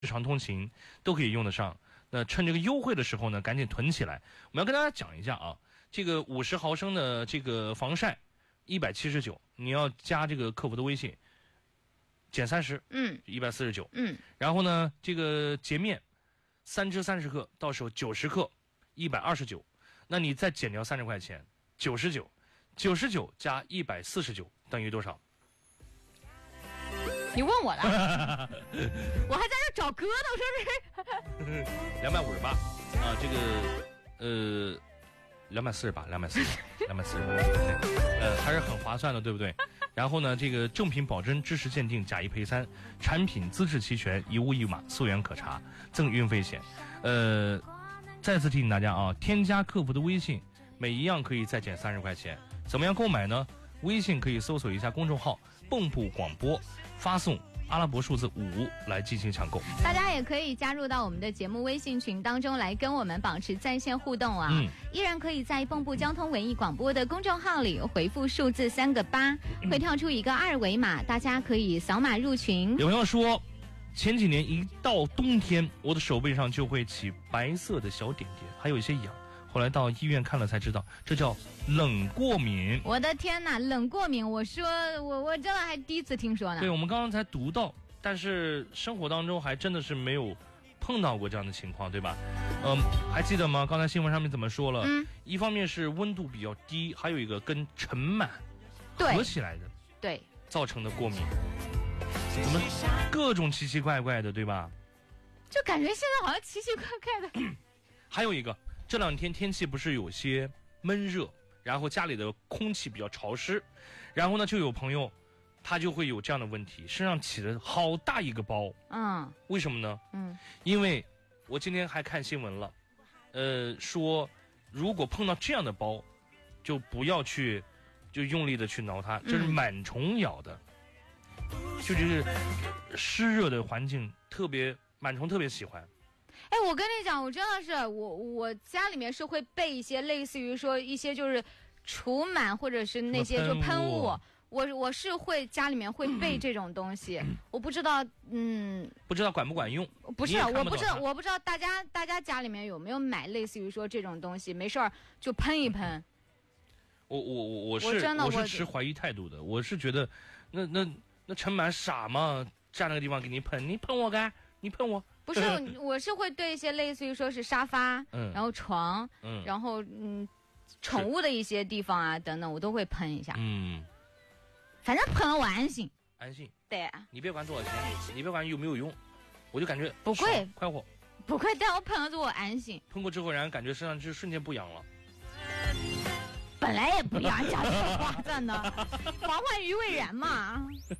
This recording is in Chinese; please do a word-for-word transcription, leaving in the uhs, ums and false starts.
日常通勤都可以用得上。那趁这个优惠的时候呢，赶紧囤起来。我们要跟大家讲一下啊，这个五十毫升的这个防晒一百七十九，你要加这个客服的微信，减三十， 嗯， 一百四十九， 嗯。 然后呢，这个洁面三支三十克，到时候九十克，一百二十九，那你再减掉三十块钱，九十九，九十九加一百四十九等于多少？ 你问我了，我还在这找歌呢，我说是两百五十八啊，这个呃，两百四十八，两百四十，两百四十八，呃，还是很划算的，对不对？然后呢，这个正品保真，知识鉴定，假一赔三，产品资质齐全，一物一码，溯源可查，赠运费险。呃，再次提醒大家啊，添加客服的微信，每一样可以再减三十块钱。怎么样购买呢？微信可以搜索一下公众号“蚌埠广播”。发送阿拉伯数字五来进行抢购。 大家也可以加入到我们的节目微信群当中来跟我们保持在线互动啊！嗯，依然可以在蚌埠交通文艺广播的公众号里回复数字三个八，会跳出一个二维码，大家可以扫码入群。 有朋友说，前几年一到冬天，我的手背上就会起白色的小点点，还有一些痒。后来到医院看了才知道，这叫冷过敏。 我的天哪，冷过敏！我说我我真的还第一次听说呢。 对，我们刚刚才读到，但是生活当中还真的是没有碰到过这样的情况，对吧？嗯，还记得吗？刚才新闻上面怎么说了？ 嗯， 一方面是温度比较低，还有一个跟尘螨合起来的， 对， 造成的过敏。怎么各种奇奇怪怪的，对吧？ 就感觉现在好像奇奇怪怪的。 还有一个。这两天天气不是有些闷热，然后家里的空气比较潮湿，然后呢就有朋友他就会有这样的问题，身上起了好大一个包。 嗯， 为什么呢？ 嗯， 因为我今天还看新闻了，呃，说如果碰到这样的包，就不要去就用力的去挠它，这是螨虫咬的，嗯、就就是湿热的环境特别螨虫特别喜欢。 哎，我跟你讲，我真的是我我家里面是会备一些类似于说一些就是除螨或者是那些就喷雾，我我是会家里面会备这种东西，嗯、我不知道，嗯， 不知道管不管用？ 不是，我不知道，我不知道大家大家家里面有没有买类似于说这种东西，没事儿就喷一喷。 我我我我是我真的我是持怀疑态度的，我是觉得那那那陈满傻吗？站那个地方给你喷，你喷我干？你喷我？ 不是，我是会对一些类似于说是沙发，嗯，然后床，嗯，然后嗯，宠物的一些地方啊等等，我都会喷一下， 嗯， 反正喷了我安心， 安心， 对啊， 你别管多少钱，你别管有没有用，我就感觉不贵， 快活， 不贵，但我喷了之后我安心， 喷过之后，然后感觉身上就瞬间不痒了， 本来也不痒，讲这话真的，防患于未然嘛。